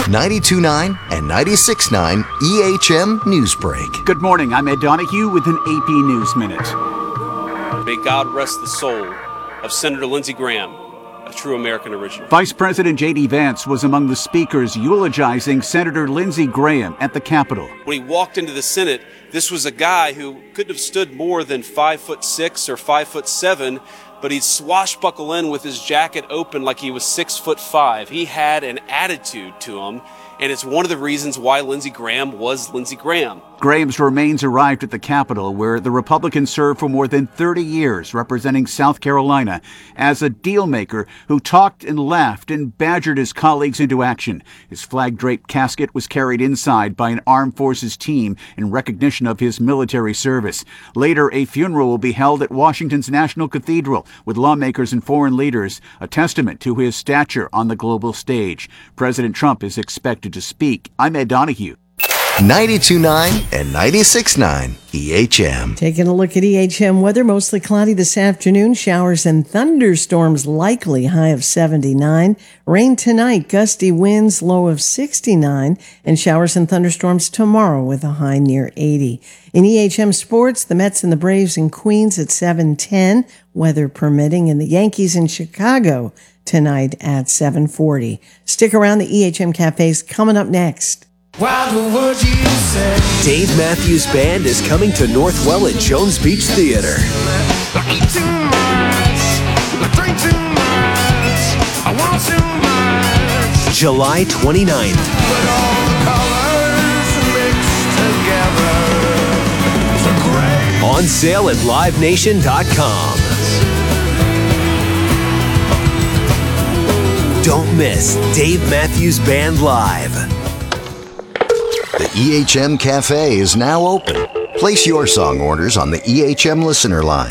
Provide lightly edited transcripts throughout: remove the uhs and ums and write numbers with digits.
92.9 and 96.9 EHM Newsbreak. Good morning. I'm Ed Donahue with an AP News Minute. May God rest the soul of Senator Lindsey Graham, a true American original. Vice President J.D. Vance was among the speakers eulogizing Senator Lindsey Graham at the Capitol. When he walked into the Senate, this was a guy who couldn't have stood more than 5'6" or 5'7", but he'd swashbuckle in with his jacket open like he was 6'5". He had an attitude to him, and it's one of the reasons why Lindsey Graham was Lindsey Graham. Graham's remains arrived at the Capitol, where the Republican served for more than 30 years, representing South Carolina, as a dealmaker who talked and laughed and badgered his colleagues into action. His flag-draped casket was carried inside by an armed forces team in recognition of his military service. Later, a funeral will be held at Washington's National Cathedral with lawmakers and foreign leaders, a testament to his stature on the global stage. President Trump is expected to speak. I'm Ed Donahue. 92.9 and 96.9 EHM. Taking a look at EHM weather, mostly cloudy this afternoon. Showers and thunderstorms likely, high of 79. Rain tonight, gusty winds, low of 69. And showers and thunderstorms tomorrow with a high near 80. In EHM sports, the Mets and the Braves in Queens at 7:10, weather permitting. And the Yankees in Chicago tonight at 7:40. Stick around, the EHM Cafe's coming up next. Dave Matthews Band is coming to Northwell at Jones Beach Theater. July 29th. On sale at livenation.com. Don't miss Dave Matthews Band Live. The EHM Cafe is now open. Place your song orders on the EHM listener line,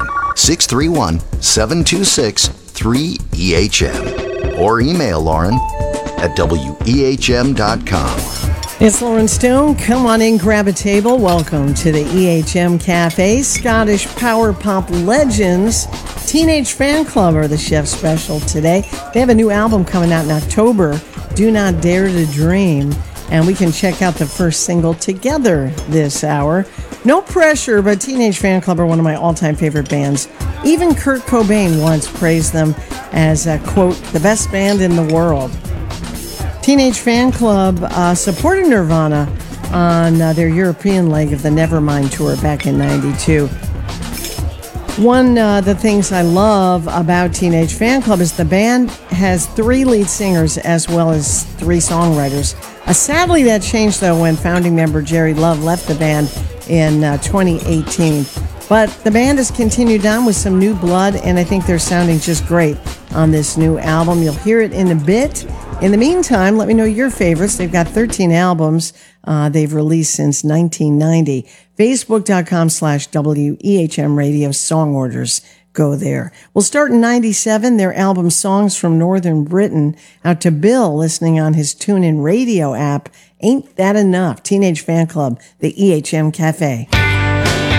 631-726-3EHM. Or email Lauren at wehm.com. It's Lauren Stone. Come on in, grab a table. Welcome to the EHM Cafe. Scottish power pop legends Teenage Fanclub are the chef special today. They have a new album coming out in October, Do Not Dare to Dream. And we can check out the first single together this hour. No pressure, but Teenage Fanclub are one of my all-time favorite bands. Even Kurt Cobain once praised them as, quote, the best band in the world. Teenage Fanclub supported Nirvana on their European leg of the Nevermind tour back in '92. One of the things I love about Teenage Fanclub is the band has 3 lead singers as well as 3 songwriters. Sadly, that changed, though, when founding member Jerry Love left the band in 2018. But the band has continued on with some new blood, and I think they're sounding just great on this new album. You'll hear it in a bit. In the meantime, let me know your favorites. They've got 13 albums they've released since 1990. Facebook.com/WEHM Radio Song Orders. Go there. We'll start in 97, their album Songs from Northern Britain, out to Bill listening on his TuneIn Radio app. Ain't That Enough? Teenage Fanclub, the EHM Cafe.